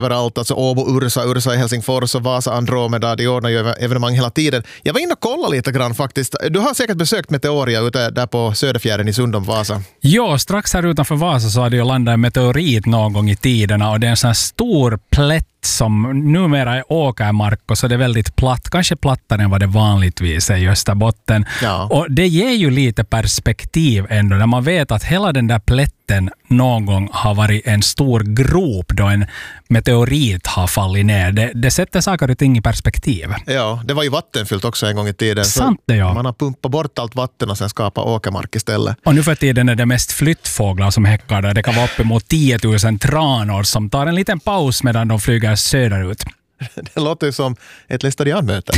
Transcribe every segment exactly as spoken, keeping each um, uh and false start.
överallt, alltså Åbo, Ursa, Ursa i Helsingfors och Vasa, Andromeda, de ordnar ju evenemang hela tiden. Jag var inne och kollade lite grann faktiskt. Du har säkert besökt Meteoria ute där på Söderfjärden i Sundom, Vasa. Ja, strax här utanför Vasa så hade ju landat en meteorit någon gång i tiderna och det är en sån här stor plätt som numera är åkermark och så det är väldigt platt, kanske plattare än vad det vanligtvis är i Österbotten. Ja. Och det ger ju lite perspektiv ändå när man vet att hela den där plätten någon gång har varit en stor grop då en meteorit har fallit ner. Det, det sätter saker och ting i perspektiv. Ja, det var ju vattenfyllt också en gång i tiden. Sant det, ja. Man har pumpat bort allt vatten och sen skapat åkermark istället. Och nu för tiden är det mest flyttfåglar som häckar där. Det kan vara uppemot tio tusen tranor som tar en liten paus medan de flyger söderut. Det låter ju som ett lästadianmöte.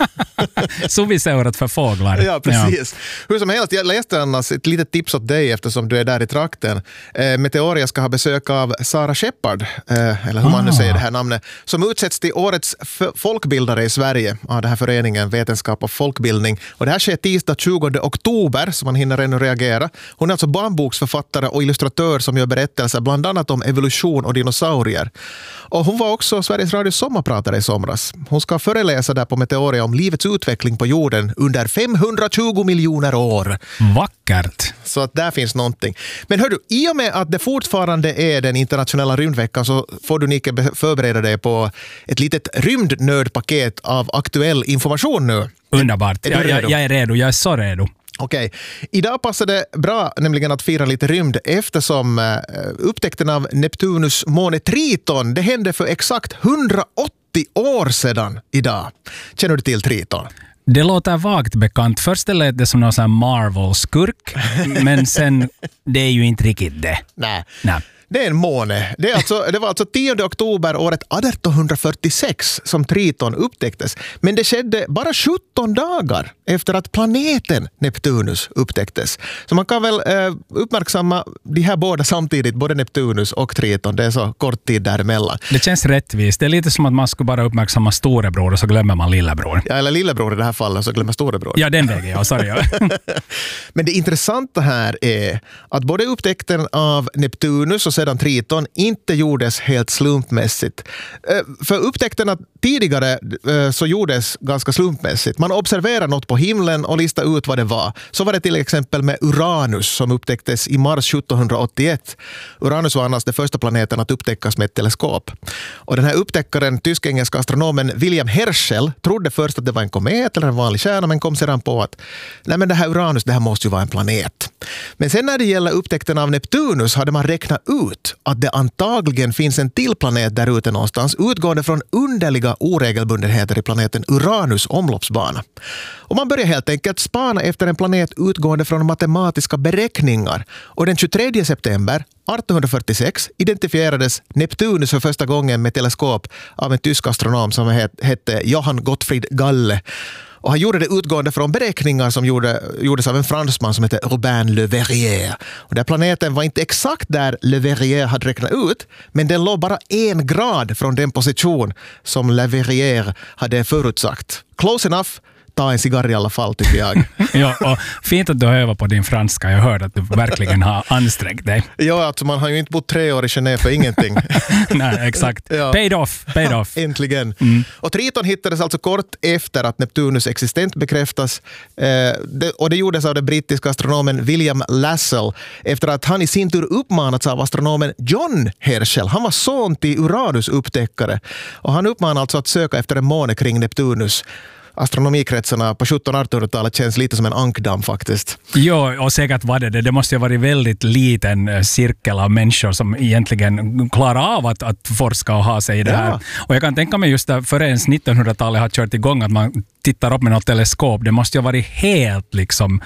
Suviseurat för fåglar. Ja, precis. Ja. Hur som helst, jag läste annars ett litet tips åt dig eftersom du är där i trakten. Eh, Meteoria ska ha besök av Sara Shepard, eh, eller hur ah. man nu säger det här namnet, som utsätts till årets f- folkbildare i Sverige av den här föreningen Vetenskap och folkbildning. Och det här sker tisdag tjugonde oktober, så man hinner ännu reagera. Hon är alltså barnboksförfattare och illustratör som gör berättelser bland annat om evolution och dinosaurier. Och hon var också Sveriges Radios sommarpratare i somras. Hon ska föreläsa där på Meteoria om livets utveckling på jorden under femhundratjugo miljoner år. Vackert! Så att där finns någonting. Men hör du, i och med att det fortfarande är den internationella rymdveckan så får du, Nike, förbereda dig på ett litet rymdnördpaket av aktuell information nu. Underbart. Jag, jag, jag är redo, jag är så redo. Okej, idag passar det bra nämligen att fira lite rymd eftersom uh, upptäckten av Neptunus måne Triton, det hände för exakt hundraåttio år sedan idag. Känner du till Triton? Det låter vagt bekant. Först lät det som någon sån här Marvel-skurk, men sen, det är ju inte riktigt det. Nej. Nej. Det är en måne. Det, är alltså, det var alltså tionde oktober året arton fyrtiosex som Triton upptäcktes. Men det skedde bara sjutton dagar efter att planeten Neptunus upptäcktes. Så man kan väl eh, uppmärksamma de här båda samtidigt, både Neptunus och Triton. Det är så kort tid däremellan. Det känns rättvist. Det är lite som att man skulle bara uppmärksamma storebror och så glömmer man lillebror. Ja, eller lillebror i det här fallet så glömmer storebror. Ja, den vägen, ja. Sorry. Ja. Men det intressanta här är att både upptäckten av Neptunus och sedan Triton inte gjordes helt slumpmässigt. För upptäckterna tidigare så gjordes ganska slumpmässigt. Man observerade något på himlen och listade ut vad det var. Så var det till exempel med Uranus som upptäcktes i mars sjuttonhundraåttioett. Uranus var annars den första planeten att upptäckas med ett teleskop. Och den här upptäckaren, tysk-engelska astronomen William Herschel, trodde först att det var en komet eller en vanlig stjärna, men kom sedan på att nej, men det här Uranus, det här måste ju vara en planet. Men sen när det gäller upptäckten av Neptunus hade man räknat ut att det antagligen finns en till planet där ute någonstans utgående från underliga oregelbundenheter i planeten Uranus omloppsbana. Och man började helt enkelt spana efter en planet utgående från matematiska beräkningar. Och den tjugotredje september arton fyrtiosex identifierades Neptunus för första gången med teleskop av en tysk astronom som hette Johann Gottfried Galle. Och han gjorde det utgående från beräkningar som gjorde, gjordes av en fransman som heter Robin Le Verrier. Och där planeten var inte exakt där Le Verrier hade räknat ut, men den låg bara en grad från den position som Le Verrier hade förutsagt. Close enough. Ta en cigarr i alla fall, tycker jag. Ja, och fint att du övar på din franska. Jag hörde att du verkligen har ansträngt dig. Ja, alltså man har ju inte bott tre år i Genève för ingenting. Nej, exakt. Ja. Paid off, paid off. Äntligen. Mm. Och Triton hittades alltså kort efter att Neptunus existens bekräftas. Eh, det, och det gjordes av den brittiska astronomen William Lassell efter att han i sin tur uppmanats av astronomen John Herschel. Han var son till Uranus upptäckare. Och han uppmanade alltså att söka efter en måne kring Neptunus. Astronomikretsarna på sjuttonhundra-artonhundratalet känns lite som en ankdamm faktiskt. Ja, och säkert var det det. Det måste ju ha varit väldigt liten cirkel av människor som egentligen klarar av att, att forska och ha sig i det ja. här. Och jag kan tänka mig just att före ens nittonhundratalet har kört igång att man tittar upp med något teleskop. Det måste ju ha varit helt liksom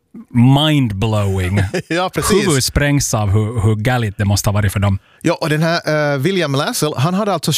mindblowing. Ja, precis. Huvud sprängs av hur, hur galligt det måste ha varit för dem. Ja, och den här uh, William Lassell, han hade alltså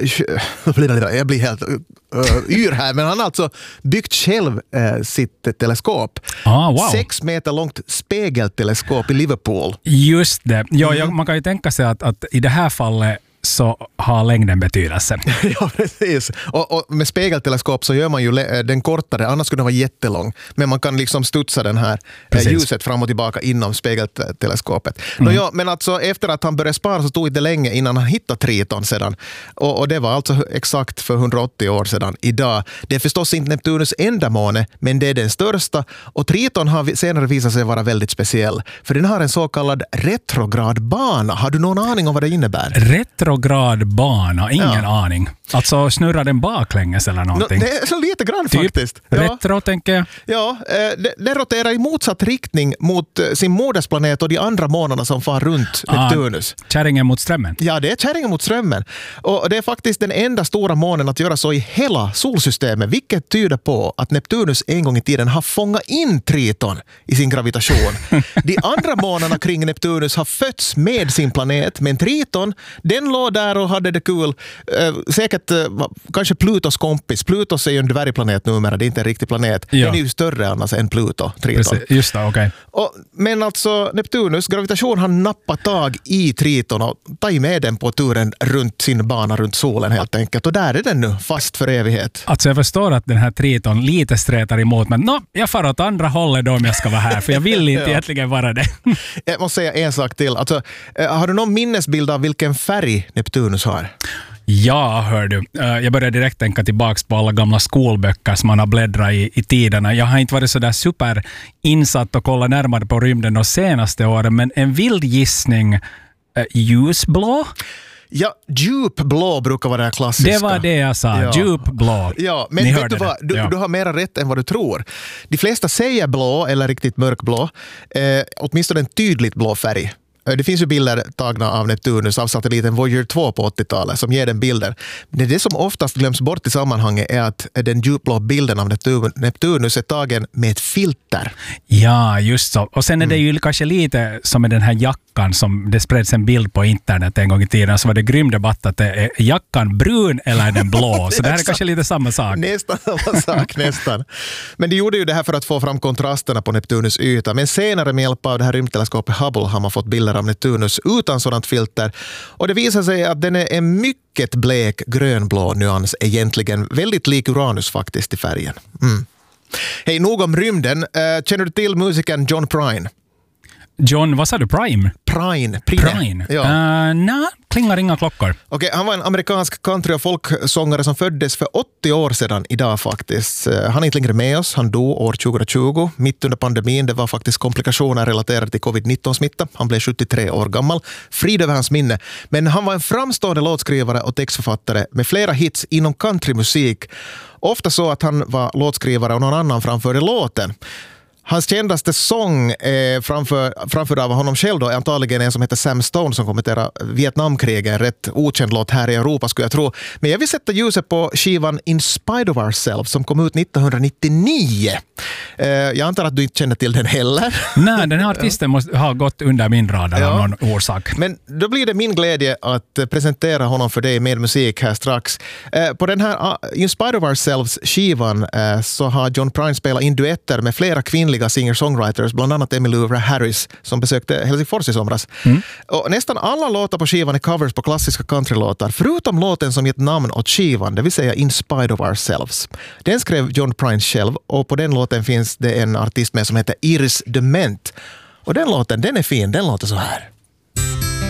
jag blir helt uh, yr här, men han har alltså byggt själv uh, sitt teleskop. Ah, wow. Sex meter långt spegelteleskop i Liverpool. Just det. Ja, mm. jag, man kan ju tänka sig att, att i det här fallet så har längden betydelse. Ja, precis. Och, och med spegelteleskop så gör man ju den kortare, annars skulle den vara jättelång. Men man kan liksom studsa den här precis. ljuset fram och tillbaka inom spegelteleskopet. Mm. Ja, men alltså efter att han började spara så tog det länge innan han hittade Triton sedan. Och, och det var alltså exakt för hundraåttio år sedan idag. Det är förstås inte Neptunus enda måne, men det är den största. Och Triton har senare visat sig vara väldigt speciell. För den har en så kallad retrograd bana. Har du någon aning om vad det innebär? Retrograd bana, ingen ja. aning. Alltså snurrar den baklänges eller någonting? No, det är så lite grann typ faktiskt. Ja. Retro, tänker jag. Ja, det, det roterar i motsatt riktning mot sin modersplanet och de andra månaderna som far runt ah, Neptunus. Kärringen mot strömmen? Ja, det är kärringen mot strömmen. Och det är faktiskt den enda stora månen att göra så i hela solsystemet, vilket tyder på att Neptunus en gång i tiden har fångat in Triton i sin gravitation. De andra månaderna kring Neptunus har fötts med sin planet, men Triton, den låg där och hade det kul. Eh, säkert eh, kanske Plutos kompis. Plutos är ju en dvärgplanet numera, det är inte en riktig planet. Ja. Den är ju större annars än Pluto, Triton. Precis. Just det, okej. Okay. Men alltså Neptunus gravitation har nappat tag i Triton och tagit med den på turen runt sin bana runt solen helt enkelt. Och där är den nu fast för evighet. Alltså jag förstår att den här Triton lite strätar emot, men no, jag far åt andra hållet då om jag ska vara här, för jag vill inte ja. egentligen vara det. Jag måste säga en sak till. Alltså, har du någon minnesbild av vilken färg Neptunus har? Ja, hör du. Jag börjar direkt tänka tillbaka på alla gamla skolböcker som man har bläddrat i, i tiderna. Jag har inte varit så där super insatt och kollat närmare på rymden de senaste åren, men en vild gissning, äh, ljusblå? Ja, djupblå brukar vara det klassiska. Det var det jag sa, ja. Djupblå. Ja, men Ni vet du vad? Du, ja. du har mera rätt än vad du tror. De flesta säger blå eller riktigt mörkblå. Eh, åtminstone en tydligt blå färg. Det finns ju bilder tagna av Neptunus av satelliten Voyager två på åttiotalet som ger den bilder. Men det som oftast glöms bort i sammanhanget är att den djupblå bilden av Neptunus är tagen med ett filter. Ja, just så. Och sen är det ju mm. kanske lite som med den här jackan som det spreds en bild på internet en gång i tiden, så var det grym debatt att det är jackan brun eller är den blå. Så det här är kanske lite samma sak. Nästan samma sak, nästan. Men de gjorde ju det här för att få fram kontrasterna på Neptunus yta. Men senare med hjälp av det här rymdteleskopet Hubble har man fått bilder av Neptunus utan sådant filter. Och det visar sig att den är en mycket blek grönblå nyans egentligen. Väldigt lik Uranus faktiskt i färgen. Mm. Hej, nog om rymden. Uh, känner du till musikern John Prine? John, vad sa du? Prime? Prine. Prine. Prine. Ja. Uh, Nej, klingar inga klockor. Okay, han var en amerikansk country- och folksångare som föddes för åttio år sedan idag faktiskt. Uh, han är inte längre med oss. Han dog år tjugohundratjugo, mitt under pandemin. Det var faktiskt komplikationer relaterade till covid nitton-smitta. Han blev sjuttiotre år gammal. Frid över hans minne. Men han var en framstående låtskrivare och textförfattare med flera hits inom countrymusik. Ofta så att han var låtskrivare och någon annan framförde låten. Hans kändaste sång är framför, framför av honom själv då, är antagligen en som heter Sam Stone som kommenterar Vietnamkriget, en rätt okänd låt här i Europa skulle jag tro. Men jag vill sätta ljuset på skivan In Spite of Ourselves som kom ut nittonhundranittionio. Eh, jag antar att du inte känner till den heller. Nej, den här artisten måste ha gått under min radar ja. av någon orsak. Men då blir det min glädje att presentera honom för dig med musik här strax. Eh, på den här uh, In Spite of Ourselves-skivan eh, så har John Prine spelat in duetter med flera kvinnliga singer-songwriters, bland annat Emmylou Harris som besökte Helsingfors i somras. Mm. Och nästan alla låtar på skivan är covers på klassiska countrylåtar, förutom låten som gett namn åt skivan, det vill säga In Spite of Ourselves. Den skrev John Prine själv och på den låten finns det en artist med som heter Iris DeMent. Och den låten, den är fin, den låter så här.